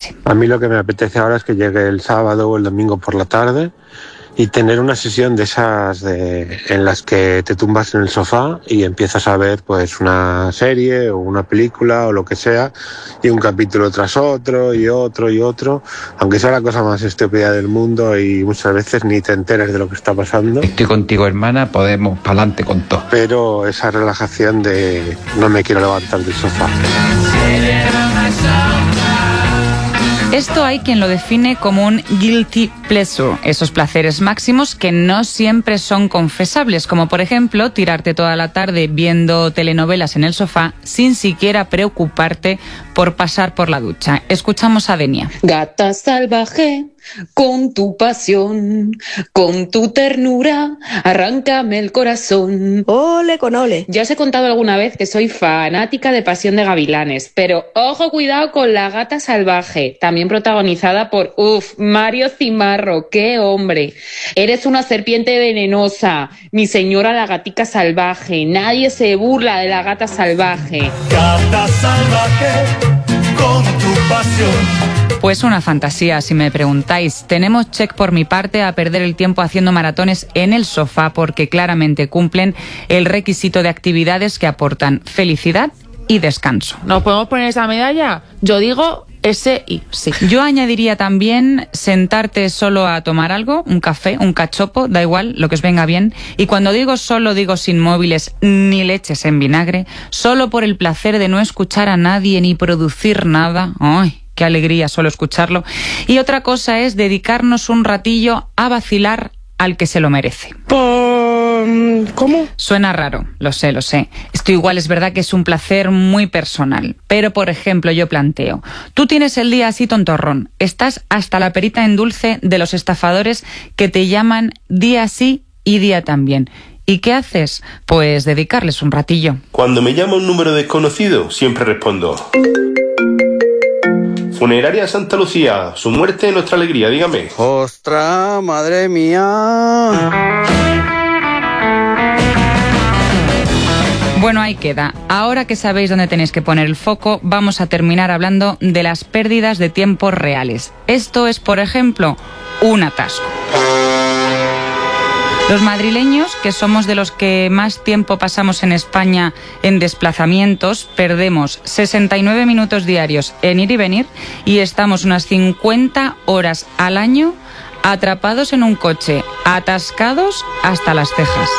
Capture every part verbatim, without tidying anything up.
apetece. A mí lo que me apetece ahora es que llegue el sábado o el domingo por la tarde y tener una sesión de esas de, en las que te tumbas en el sofá y empiezas a ver pues una serie o una película o lo que sea, y un capítulo tras otro y otro y otro, aunque sea la cosa más estúpida del mundo y muchas veces ni te enteres de lo que está pasando. Estoy contigo, hermana, podemos pa'lante con todo. Pero esa relajación de no me quiero levantar del sofá. Esto hay quien lo define como un guilty pleasure, esos placeres máximos que no siempre son confesables, como por ejemplo tirarte toda la tarde viendo telenovelas en el sofá sin siquiera preocuparte por pasar por la ducha. Escuchamos a Denia. Gata salvaje, con tu pasión, con tu ternura, arráncame el corazón. Ole con ole. Ya os he contado alguna vez que soy fanática de Pasión de Gavilanes, pero ojo, cuidado con La gata salvaje, también protagonizada por, uff, Mario Cimarro, qué hombre. Eres una serpiente venenosa, mi señora la gatica salvaje, nadie se burla de la gata salvaje. Gata salvaje, con tu pasión. Pues una fantasía, si me preguntáis. Tenemos check por mi parte a perder el tiempo haciendo maratones en el sofá porque claramente cumplen el requisito de actividades que aportan felicidad y descanso. ¿Nos podemos poner esa medalla? Yo digo ese y sí. Yo añadiría también sentarte solo a tomar algo, un café, un cachopo, da igual, lo que os venga bien. Y cuando digo solo, digo sin móviles ni leches en vinagre, solo por el placer de no escuchar a nadie ni producir nada. ¡Ay! Qué alegría solo escucharlo. Y otra cosa es dedicarnos un ratillo a vacilar al que se lo merece. ¿Cómo? Suena raro, lo sé, lo sé. Esto igual es verdad que es un placer muy personal. Pero, por ejemplo, yo planteo, tú tienes el día así tontorrón, estás hasta la perita en dulce de los estafadores que te llaman día sí y día también. ¿Y qué haces? Pues dedicarles un ratillo. Cuando me llama un número desconocido, siempre respondo: Funeraria Santa Lucía, su muerte, nuestra alegría, dígame. ¡Ostras, madre mía! Bueno, ahí queda. Ahora que sabéis dónde tenéis que poner el foco, vamos a terminar hablando de las pérdidas de tiempos reales. Esto es, por ejemplo, un atasco. Los madrileños, que somos de los que más tiempo pasamos en España en desplazamientos, perdemos sesenta y nueve minutos diarios en ir y venir y estamos unas cincuenta horas al año atrapados en un coche, atascados hasta las cejas.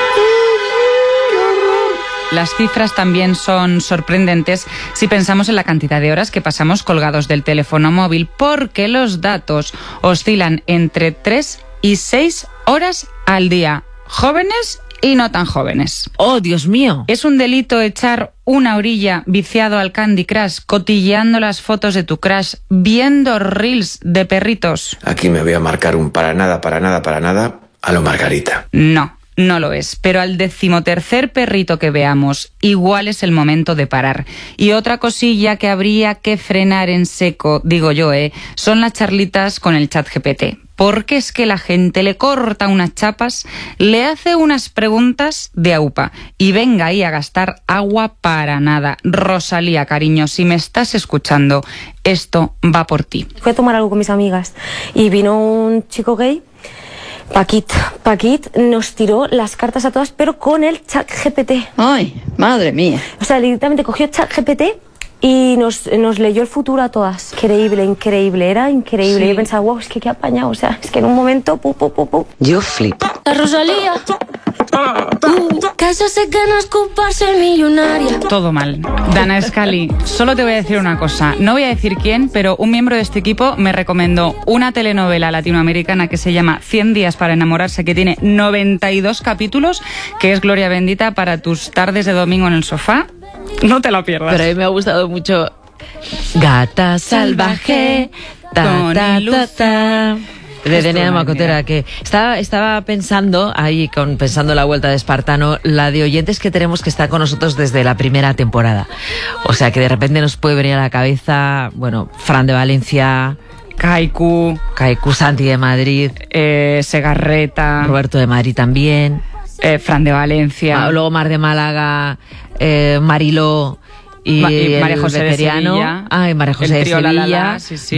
Las cifras también son sorprendentes si pensamos en la cantidad de horas que pasamos colgados del teléfono móvil, porque los datos oscilan entre tres y seis horas al día. Jóvenes y no tan jóvenes. ¡Oh, Dios mío! Es un delito echar una orilla viciado al Candy Crush, cotilleando las fotos de tu crush, viendo reels de perritos. Aquí me voy a marcar un para nada, para nada, para nada a lo Margarita. No. No lo es, pero al decimotercer perrito que veamos, igual es el momento de parar. Y otra cosilla que habría que frenar en seco, digo yo, ¿eh? son las charlitas con el ChatGPT. Porque es que la gente le corta unas chapas, le hace unas preguntas de aupa y venga ahí a gastar agua para nada. Rosalía, cariño, si me estás escuchando, esto va por ti. Fui a tomar algo con mis amigas y vino un chico gay. Paquit, Paquit nos tiró las cartas a todas, pero con el ChatGPT. Ay, madre mía. O sea, directamente cogió ChatGPT y nos, nos leyó el futuro a todas. Increíble, increíble, era increíble. Sí. Yo pensaba, wow, es que qué apañado, o sea, es que en un momento, pu, pu, pu, pu. Yo flipo. La Rosalía. Uh, que se sé que no es culparse millonaria. Todo mal. Dana Scully, solo te voy a decir una cosa. No voy a decir quién, pero un miembro de este equipo me recomendó una telenovela latinoamericana que se llama cien días para enamorarse, que tiene noventa y dos capítulos, que es gloria bendita para tus tardes de domingo en el sofá. No te lo pierdas. Pero a mí me ha gustado mucho Gata salvaje, ta, ta, ta, ta, de Denia Macotera, que estaba, estaba pensando ahí, con, pensando la vuelta de Espartano, la de oyentes que tenemos que está con nosotros desde la primera temporada. O sea, que de repente nos puede venir a la cabeza, bueno, Fran de Valencia, Kaiku, Kaiku Santi de Madrid, eh, Segarreta, Roberto de Madrid también, eh, Fran de Valencia, ah, luego Mar de Málaga, eh, Mariló y, Ma- y María José de Sevilla. Sevilla. Ay, María José el de trío Sevilla. La La La, sí, sí.